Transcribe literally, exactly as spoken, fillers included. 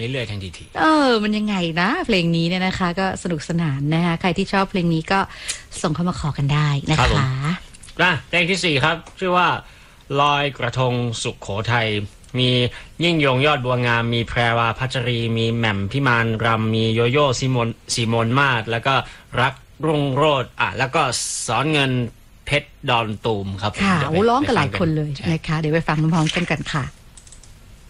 เรื่อยๆทันทีทีเออมันยังไงนะเพลงนี้เนี่ยนะคะก็สนุกสนานนะคะใครที่ชอบเพลงนี้ก็ส่งเข้ามาขอกันได้นะคะนะเพลงที่สี่ครับชื่อว่าลอยกระทงสุขโขทัยมียิ่งยงยอดบัวงามมีแพรวาพัชรีมีแหม่มพิมานรำมีโยโย่ซิมนซีมนมาศแล้วก็รักรุ่งโรจน์อ่ะแล้วก็สอนเงินเพชรดอนตูมครับค่ะโอ้ร้องกันหลายคนเลยนะคะเดี๋ยวไปฟังพร้อมๆกันกันค่ะ